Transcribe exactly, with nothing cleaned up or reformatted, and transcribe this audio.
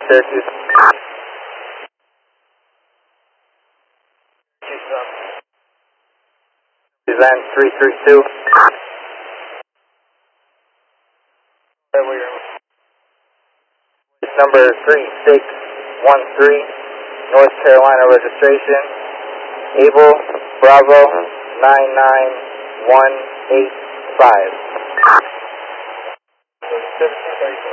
Syracuse. Design three three two. Number three six one three, North Carolina registration. Able Bravo nine nine one eight five.